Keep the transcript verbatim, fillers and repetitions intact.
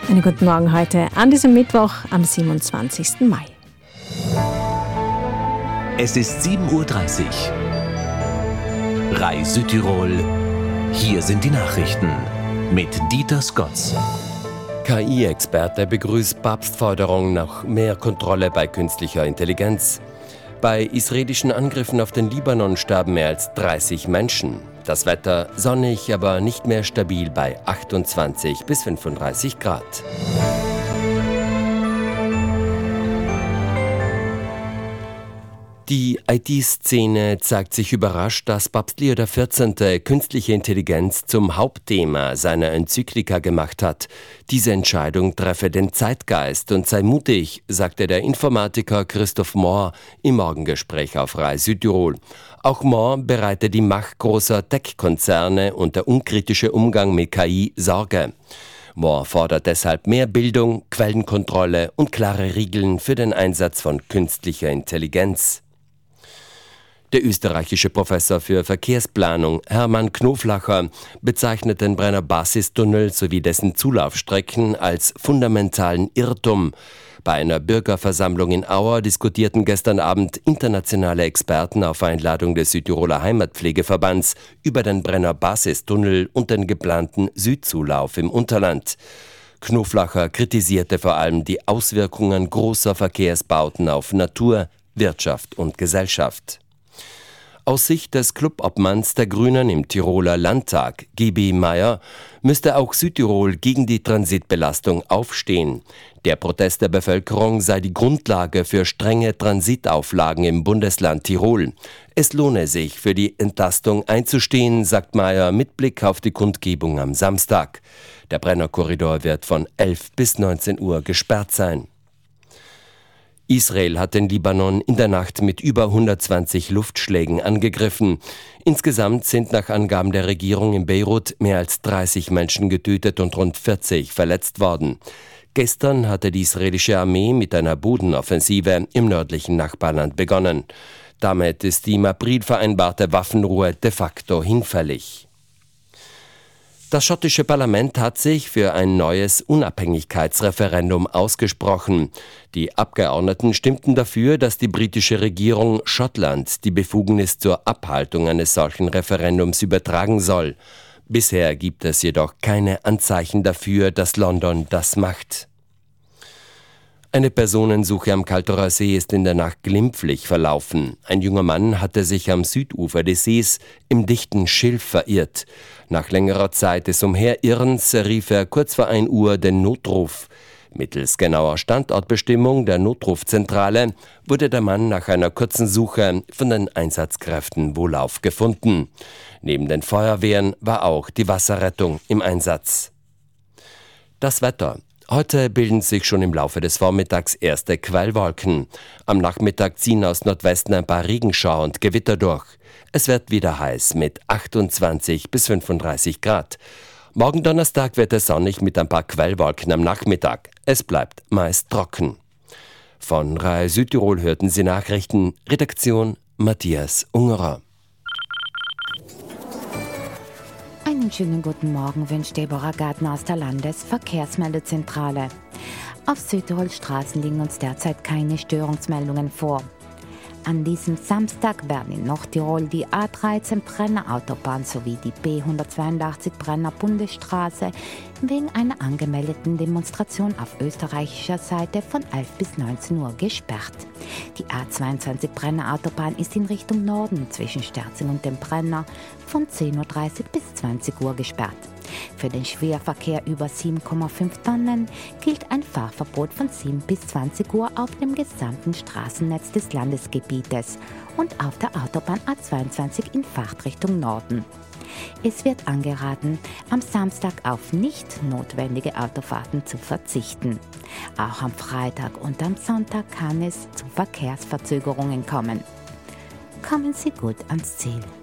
Einen guten Morgen heute an diesem Mittwoch am siebenundzwanzigsten Mai. Es ist sieben Uhr dreißig. R A I Südtirol. Hier sind die Nachrichten mit Dieter Scotts. K I-Experte begrüßt Papstforderung nach mehr Kontrolle bei künstlicher Intelligenz. Bei israelischen Angriffen auf den Libanon starben mehr als dreißig Menschen. Das Wetter sonnig, aber nicht mehr stabil bei achtundzwanzig bis fünfunddreißig Grad. Die I T-Szene zeigt sich überrascht, dass Papst Leo der vierzehnte künstliche Intelligenz zum Hauptthema seiner Enzyklika gemacht hat. Diese Entscheidung treffe den Zeitgeist und sei mutig, sagte der Informatiker Christoph Mohr im Morgengespräch auf R A I Südtirol. Auch Mohr bereite die Macht großer Tech-Konzerne und der unkritische Umgang mit K I Sorge. Mohr fordert deshalb mehr Bildung, Quellenkontrolle und klare Regeln für den Einsatz von künstlicher Intelligenz. Der österreichische Professor für Verkehrsplanung Hermann Knoflacher bezeichnet den Brenner-Basistunnel sowie dessen Zulaufstrecken als fundamentalen Irrtum. Bei einer Bürgerversammlung in Auer diskutierten gestern Abend internationale Experten auf Einladung des Südtiroler Heimatpflegeverbands über den Brenner-Basistunnel und den geplanten Südzulauf im Unterland. Knoflacher kritisierte vor allem die Auswirkungen großer Verkehrsbauten auf Natur, Wirtschaft und Gesellschaft. Aus Sicht des Clubobmanns der Grünen im Tiroler Landtag, G B Meyer, müsste auch Südtirol gegen die Transitbelastung aufstehen. Der Protest der Bevölkerung sei die Grundlage für strenge Transitauflagen im Bundesland Tirol. Es lohne sich, für die Entlastung einzustehen, sagt Meyer mit Blick auf die Kundgebung am Samstag. Der Brennerkorridor wird von elf bis neunzehn Uhr gesperrt sein. Israel hat den Libanon in der Nacht mit über hundertzwanzig Luftschlägen angegriffen. Insgesamt sind nach Angaben der Regierung in Beirut mehr als dreißig Menschen getötet und rund vierzig verletzt worden. Gestern hatte die israelische Armee mit einer Bodenoffensive im nördlichen Nachbarland begonnen. Damit ist die im April vereinbarte Waffenruhe de facto hinfällig. Das schottische Parlament hat sich für ein neues Unabhängigkeitsreferendum ausgesprochen. Die Abgeordneten stimmten dafür, dass die britische Regierung Schottland die Befugnis zur Abhaltung eines solchen Referendums übertragen soll. Bisher gibt es jedoch keine Anzeichen dafür, dass London das macht. Eine Personensuche am Kalterer See ist in der Nacht glimpflich verlaufen. Ein junger Mann hatte sich am Südufer des Sees im dichten Schilf verirrt. Nach längerer Zeit des Umherirrens rief er kurz vor ein Uhr den Notruf. Mittels genauer Standortbestimmung der Notrufzentrale wurde der Mann nach einer kurzen Suche von den Einsatzkräften wohlauf gefunden. Neben den Feuerwehren war auch die Wasserrettung im Einsatz. Das Wetter. Heute bilden sich schon im Laufe des Vormittags erste Quellwolken. Am Nachmittag ziehen aus Nordwesten ein paar Regenschauer und Gewitter durch. Es wird wieder heiß mit achtundzwanzig bis fünfunddreißig Grad. Morgen Donnerstag wird es sonnig mit ein paar Quellwolken am Nachmittag. Es bleibt meist trocken. Von R A I Südtirol hörten Sie Nachrichten. Redaktion Matthias Ungerer. Einen schönen guten Morgen wünscht Deborah Gartner aus der Landesverkehrsmeldezentrale. Auf Südtirols Straßen liegen uns derzeit keine Störungsmeldungen vor. An diesem Samstag werden in Nordtirol die A dreizehn Brenner Autobahn sowie die B hundertzweiundachtzig Brenner Bundesstraße wegen einer angemeldeten Demonstration auf österreichischer Seite von elf bis neunzehn Uhr gesperrt. Die A zweiundzwanzig Brenner Autobahn ist in Richtung Norden zwischen Sterzing und dem Brenner von zehn Uhr dreißig bis zwanzig Uhr gesperrt. Für den Schwerverkehr über sieben Komma fünf Tonnen gilt ein Fahrverbot von sieben bis zwanzig Uhr auf dem gesamten Straßennetz des Landesgebietes und auf der Autobahn A zweiundzwanzig in Fahrtrichtung Norden. Es wird angeraten, am Samstag auf nicht notwendige Autofahrten zu verzichten. Auch am Freitag und am Sonntag kann es zu Verkehrsverzögerungen kommen. Kommen Sie gut ans Ziel.